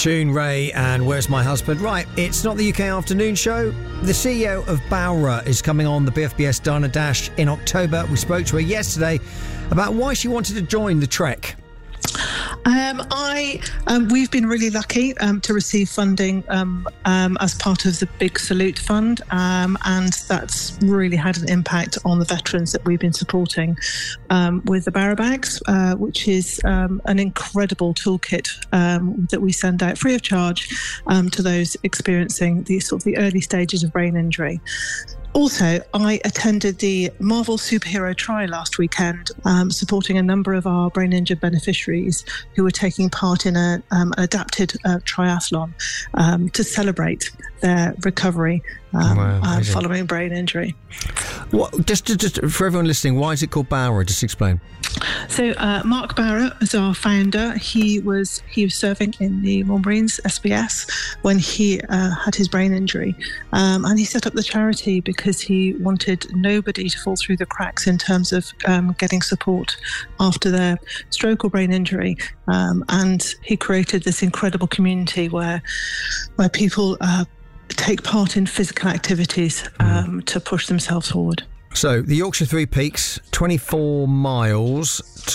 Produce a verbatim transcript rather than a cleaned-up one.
tune, Ray, and Where's My Husband? Right, it's not the U K Afternoon Show. The C E O of Bowra is coming on the B F B S Diner Dash in October. We spoke to her yesterday about why she wanted to join the trek. Um, I um, we've been really lucky um, to receive funding um, um, as part of the Big Salute Fund, um, and that's really had an impact on the veterans that we've been supporting um, with the Bowra Bags, uh, which is um, an incredible toolkit um, that we send out free of charge um, to those experiencing the sort of the early stages of brain injury. Also, I attended the Marvel Superhero Tri last weekend, um, supporting a number of our brain-injured beneficiaries who were taking part in a, um, an adapted uh, triathlon um, to celebrate their recovery um, Wow, uh, following brain injury. What, just, just, just for everyone listening, why is it called Bowra? Just explain. So uh, Mark Bowra is our founder. He was he was serving in the Royal Marines S B S when he uh, had his brain injury, um, and he set up the charity because he wanted nobody to fall through the cracks in terms of um, getting support after their stroke or brain injury. Um, and he created this incredible community where where people uh, take part in physical activities um, mm. to push themselves forward. So the Yorkshire Three Peaks, twenty-four miles.